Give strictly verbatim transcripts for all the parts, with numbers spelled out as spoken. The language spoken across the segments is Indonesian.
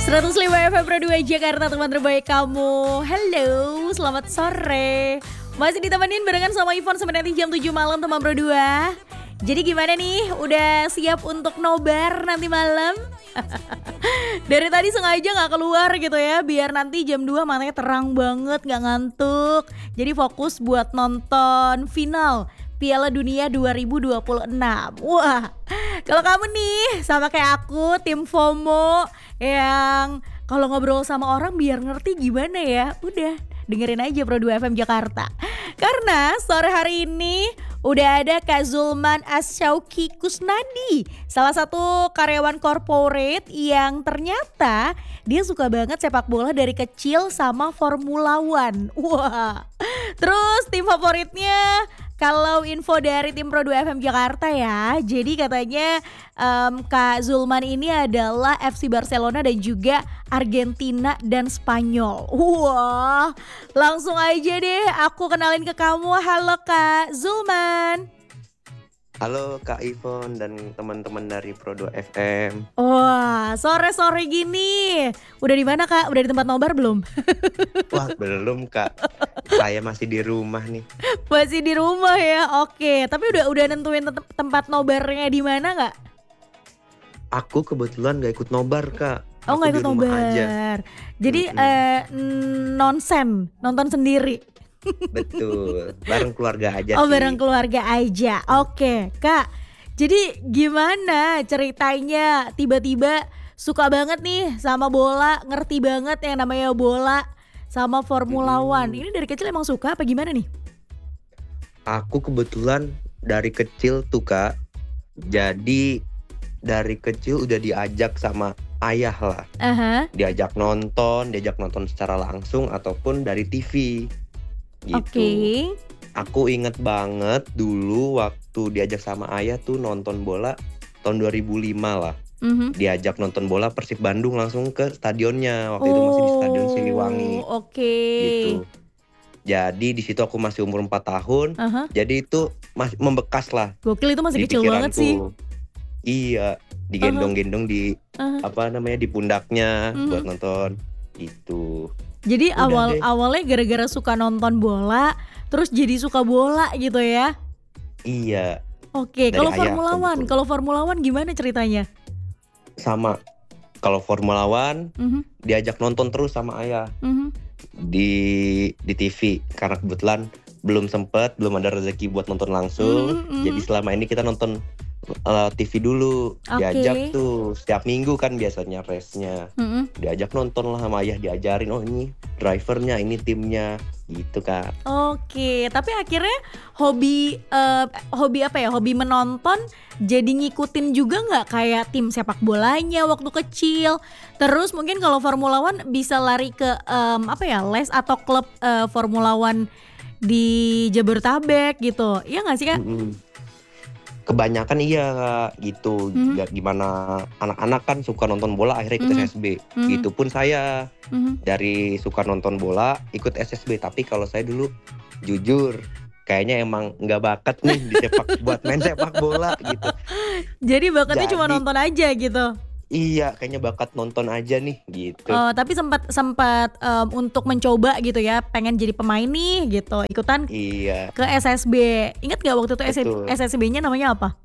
seratus lima F M Pro dua Jakarta, teman terbaik kamu. Halo, selamat sore. Masih ditemenin barengan sama Ivon sampai nanti jam tujuh malam, teman Pro dua. Jadi gimana nih? Udah siap untuk nobar nanti malam? Dari tadi sengaja gak keluar gitu ya, biar nanti jam dua matanya terang banget, gak ngantuk. Jadi fokus buat nonton final Piala Dunia dua ribu dua puluh enam. Wah, kalau kamu nih sama kayak aku, tim FOMO yang kalau ngobrol sama orang biar ngerti gimana ya, udah dengerin aja Pro dua F M Jakarta. Karena sore hari ini udah ada Kak Zulman Asyauki Kusnadi, salah satu karyawan corporate yang ternyata dia suka banget sepak bola dari kecil sama Formula One. Wah, terus tim favoritnya kalau info dari tim Pro dua F M Jakarta ya, jadi katanya um, Kak Zulman ini adalah F C Barcelona dan juga Argentina dan Spanyol. Wah, langsung aja deh aku kenalin ke kamu. Halo Kak Zulman. Halo Kak Ivon dan teman-teman dari Pro dua F M. Wah, sore-sore gini. Udah di mana Kak? Udah di tempat nobar belum? Wah, belum Kak. Saya masih di rumah nih. Masih di rumah ya. Oke, tapi udah udah nentuin te- tempat nobarnya di mana nggak? Aku kebetulan gak ikut nobar Kak. Oh, Aku nggak di ikut rumah nobar. aja. Jadi Mm-mm. eh, nonsen, nonton sendiri. Betul, bareng keluarga aja Oh, sih. bareng keluarga aja. Oke, Kak. Jadi gimana ceritanya tiba-tiba suka banget nih sama bola, ngerti banget yang namanya bola sama Formula One. Mm-mm. Ini dari kecil emang suka apa gimana nih? Aku kebetulan dari kecil tuh Kak. Jadi dari kecil udah diajak sama ayah lah. Aha. Diajak nonton, diajak nonton secara langsung ataupun dari T V. Gitu. Oke. Aku inget banget dulu waktu diajak sama ayah tuh nonton bola tahun dua ribu lima lah. Mhm. Diajak nonton bola Persib Bandung langsung ke stadionnya. Waktu itu masih di Stadion Siliwangi Oh, oke. gitu. Jadi di situ aku masih umur empat tahun. Aha. Jadi itu masih membekas lah Gokil, itu masih di kecil banget pikiranku. sih. Iya, digendong-gendong di Aha. apa namanya di pundaknya Mhm. buat nonton gitu. Jadi Udah awal deh. awalnya gara-gara suka nonton bola, terus jadi suka bola gitu ya. Iya, Oke, dari kalau ayah Formula One, kebetulan. kalau Formula One gimana ceritanya? Sama kalau Formula One Mhm, diajak nonton terus sama ayah mhm. di di T V karena kebetulan belum sempet, belum ada rezeki buat nonton langsung. Mhm, mhm. Jadi selama ini kita nonton uh, T V dulu. Oke. Diajak tuh setiap minggu kan biasanya race-nya. Mhm. Diajak nonton lah sama ayah, diajarin oh ini drivernya, ini timnya gitu Kak. Oke, tapi akhirnya hobi eh, hobi apa ya? Hobi menonton jadi ngikutin juga nggak kayak tim sepak bolanya waktu kecil? Terus mungkin kalau Formula One bisa lari ke em, apa ya? Les atau klub eh, Formula One di Jabodetabek gitu. Iya nggak sih Kak? Mm-mm. Kebanyakan iya Kak, gitu. Mhm. Gak gimana anak-anak kan suka nonton bola akhirnya ikut Mhm. S S B. Mhm. Gitu pun saya Mhm. dari suka nonton bola ikut S S B. Tapi kalau saya dulu jujur kayaknya emang nggak bakat nih di sepak buat main sepak bola gitu. Jadi bakatnya cuma Jadi nonton aja gitu. iya kayaknya bakat nonton aja nih gitu. Oh, tapi sempat sempat em, untuk mencoba gitu ya, pengen jadi pemain nih gitu, ikutan Iya ke S S B. Ingat gak waktu itu betul. S S B-nya namanya apa?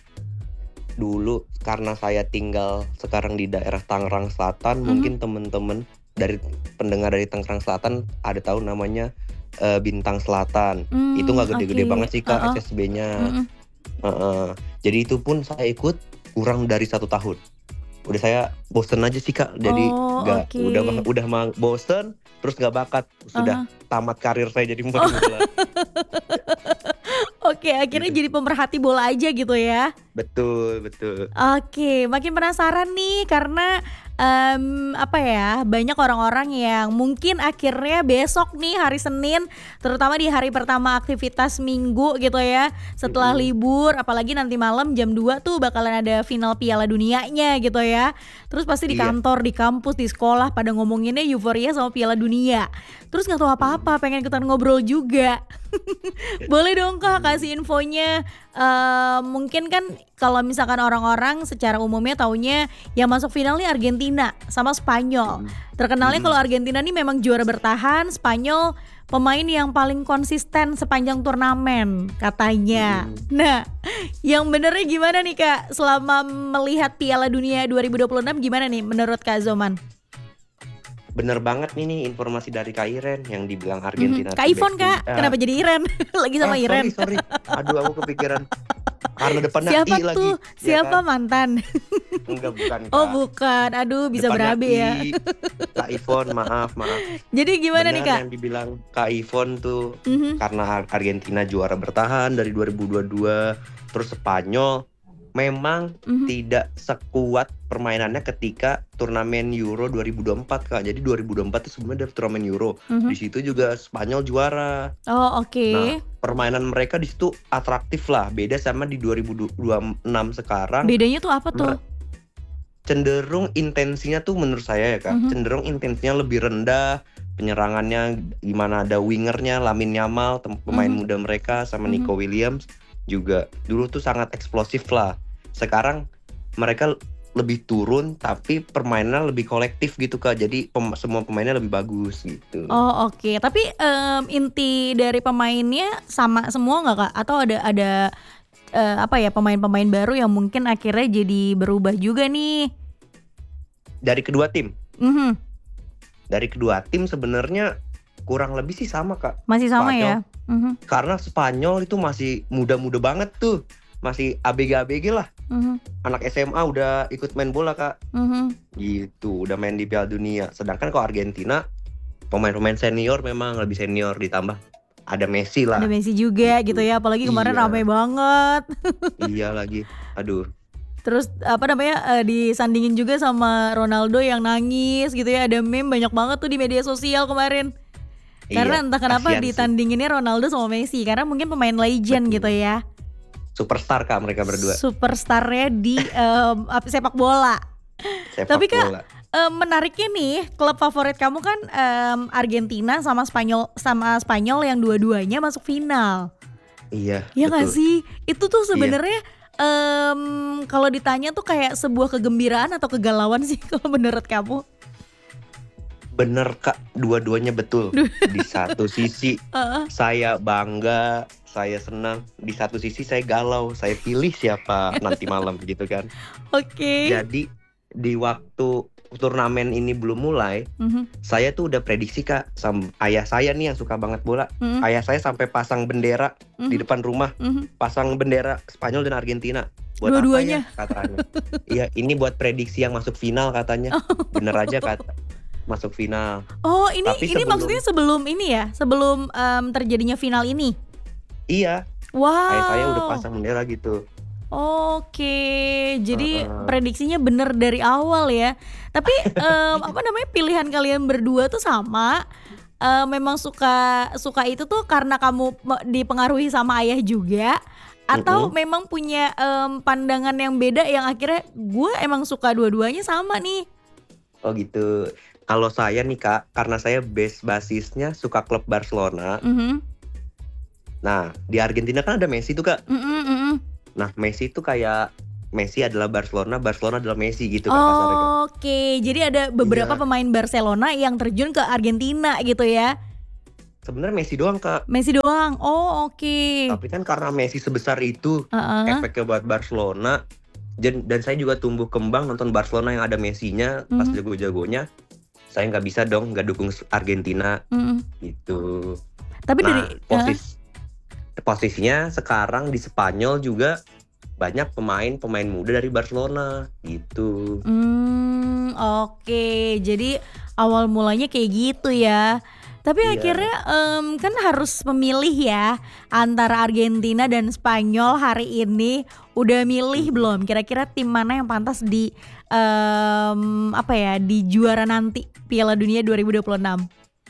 Dulu karena saya tinggal sekarang di daerah Tangerang Selatan, Mhm. mungkin temen-temen dari pendengar dari Tangerang Selatan ada tahu namanya eh, Bintang Selatan. Itu Hmm, nggak gede-gede oke. banget sih Kak Uh-uh. S S B-nya. Mm-mm. Heeh. Jadi itu pun saya ikut kurang dari satu tahun. Udah saya bosen aja sih Kak. Jadi Oh, nggak oke. udah udah mah bosen, terus nggak bakat. Sudah Uh-huh. tamat karir saya jadi pemain Oh, bola. oke, akhirnya Gitu. jadi pemerhati bola aja gitu ya. Betul betul. Oke, makin penasaran nih karena em, apa ya, banyak orang-orang yang mungkin akhirnya besok nih hari Senin, terutama di hari pertama aktivitas minggu gitu ya, setelah Mm-mm. libur, apalagi nanti malam jam dua tuh bakalan ada final Piala Dunianya gitu ya. Terus pasti di Iya. kantor, di kampus, di sekolah pada ngomonginnya euforia sama Piala Dunia. Terus nggak tahu Mm. apa-apa, pengen ikutan ngobrol juga. Boleh dong Kak kasih infonya. Eh, mungkin kan kalau misalkan orang-orang secara umumnya taunya yang masuk final nih Argentina sama Spanyol. Mm-mm. Terkenalnya Mm-mm. kalau Argentina nih memang juara bertahan, Spanyol pemain yang paling konsisten sepanjang turnamen katanya. Mm-mm. Nah, yang benernya gimana nih Kak? Selama melihat Piala Dunia dua ribu dua puluh enam gimana nih menurut Kak Zoman? Bener banget nih nih informasi dari Kak Iren yang dibilang Mhm. Argentina Kak tuh Ivon best Kak, punya. kenapa jadi Iren? Lagi sama Ah, sorry Iren. sorry. Aduh, aku kepikiran karena depannya Siapa I lagi, tuh? ya Siapa kan? mantan? Enggak, bukan Oh Kak. bukan, aduh bisa Depannya berabe ya. I. Kak Ivon, maaf maaf. Jadi gimana nih Benar Kak? yang dibilang Kak Ivon tuh, Mhm, karena Ar- Argentina juara bertahan dari dua ribu dua puluh dua, terus Spanyol memang mhm, tidak sekuat permainannya ketika turnamen Euro dua ribu dua puluh empat Kak. Jadi dua ribu dua puluh empat itu sebenarnya ada turnamen Euro. mhm. Di situ juga Spanyol juara. Oh oke. Nah, permainan mereka di situ atraktif lah, beda sama di dua ribu dua puluh enam sekarang. Bedanya tuh apa tuh? mer- cenderung intensinya tuh menurut saya ya Kak, Mhm, cenderung intensinya lebih rendah, penyerangannya gimana ada wingernya Lamine Yamal, tem- pemain mhm, muda mereka sama mhm. Nico Williams juga dulu tuh sangat eksplosif lah. Sekarang mereka lebih turun tapi permainannya lebih kolektif gitu Kak. Jadi pem- semua pemainnya lebih bagus gitu. Oh oke. Tapi em, inti dari pemainnya sama semua nggak Kak? Atau ada ada eh, apa ya pemain-pemain baru yang mungkin akhirnya jadi berubah juga nih? Dari kedua tim, Mhm, dari kedua tim sebenarnya kurang lebih sih sama Kak. masih sama Spanyol. ya? Mhm, Karena Spanyol itu masih muda-muda banget tuh. Masih A B G A B G lah. mhm, Anak S M A udah ikut main bola Kak. mhm. Gitu, udah main di Piala Dunia. Sedangkan kalau Argentina pemain-pemain senior memang lebih senior, ditambah ada Messi lah. Ada Messi juga gitu Gitu. ya. Apalagi kemarin Iya, ramai banget. iya lagi. Aduh, Terus apa namanya eh, disandingin juga sama Ronaldo yang nangis gitu ya. Ada meme banyak banget tuh di media sosial kemarin. Karena iya, entah kenapa kasihan sih. ditandinginnya Ronaldo sama Messi. Karena mungkin pemain legend Betul. gitu ya. Superstar Kak mereka berdua. Superstarnya di em, apa, sepak bola. Sepak Tapi Kak, bola. em, menariknya nih klub favorit kamu kan em, Argentina sama Spanyol sama Spanyol yang dua-duanya masuk final. Iya, Ya nggak betul. sih? Itu tuh Iya. sebenarnya em, kalau ditanya tuh kayak sebuah kegembiraan atau kegalauan sih kalau menurut kamu? Bener Kak, dua-duanya betul. Di satu sisi Heeh. saya bangga, saya senang. Di satu sisi saya galau, saya pilih siapa nanti malam gitu kan. Oke. Jadi di waktu turnamen ini belum mulai, Mhm, saya tuh udah prediksi Kak, sama ayah saya nih yang suka banget bola. mhm, Ayah saya sampai pasang bendera di mhm, depan rumah, mhm. pasang bendera Spanyol dan Argentina. Buat Dua-duanya. apa ya katanya? Iya, ini buat prediksi yang masuk final katanya. Bener aja kata masuk final. Oh ini Tapi ini sebelum- maksudnya sebelum ini ya, sebelum em, terjadinya final ini. Iya, Wow. ayah saya udah pasang bendera gitu. Oke, jadi Heeh. prediksinya bener dari awal ya. Tapi em, apa namanya pilihan kalian berdua tuh sama. Eh, memang suka suka itu tuh karena kamu me- dipengaruhi sama ayah juga, atau Mm-mm. memang punya em, pandangan yang beda yang akhirnya gue emang suka dua-duanya sama nih. Oh gitu. Kalau saya nih Kak, karena saya base basisnya suka klub Barcelona. Mhm, Nah, di Argentina kan ada Messi tuh Kak. mhm, mhm. Nah, Messi itu kayak Messi adalah Barcelona, Barcelona adalah Messi gitu Kak kasarnya Kak. Oke, jadi ada beberapa Iya. pemain Barcelona yang terjun ke Argentina gitu ya. Sebenarnya Messi doang Kak. Messi doang. Oh, oke. Tapi kan karena Messi sebesar itu Heeh. efeknya buat Barcelona. Dan, dan saya juga tumbuh kembang nonton Barcelona yang ada Messi-nya pas Mhm. jago-jagonya. Saya nggak bisa dong nggak dukung Argentina Mhm. gitu. Tapi dari Nah, posis posisinya sekarang di Spanyol juga banyak pemain-pemain muda dari Barcelona gitu. Hmm, oke. Jadi awal mulanya kayak gitu ya. Tapi Iya. akhirnya em, kan harus memilih ya antara Argentina dan Spanyol hari ini. Udah milih Mhm. belum? Kira-kira tim mana yang pantas di em, apa ya di juara nanti Piala Dunia dua ribu dua puluh enam?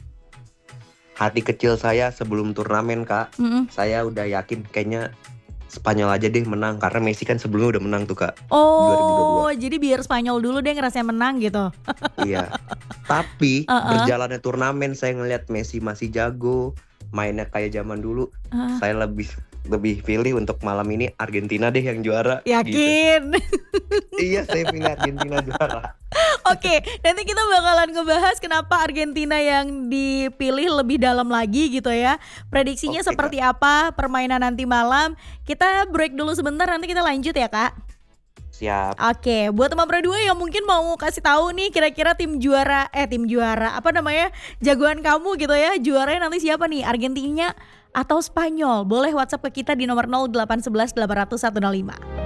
Hati kecil saya sebelum turnamen Kak, Mm-mm. saya udah yakin kayaknya Spanyol aja deh menang karena Messi kan sebelumnya udah menang tuh Kak. dua ribu dua puluh dua. Oh, jadi biar Spanyol dulu deh ngerasain menang gitu. Iya. Tapi Uh-uh. berjalannya turnamen saya ngelihat Messi masih jago, mainnya kayak zaman dulu, Ah, saya lebih lebih pilih untuk malam ini Argentina deh yang juara gitu. yakin? Iya, saya pilih Argentina juara. Oke, nanti kita bakalan ngebahas kenapa Argentina yang dipilih lebih dalam lagi gitu ya. Prediksinya Oke, Kak. seperti apa permainan nanti malam. Kita break dulu sebentar, nanti kita lanjut ya Kak. Siap. Oke, buat teman Pro dua yang mungkin mau kasih tahu nih kira-kira tim juara eh tim juara apa namanya? Jagoan kamu gitu ya. Juaranya nanti siapa nih? Argentina atau Spanyol? Boleh WhatsApp ke kita di nomor nol delapan satu satu delapan nol satu nol lima.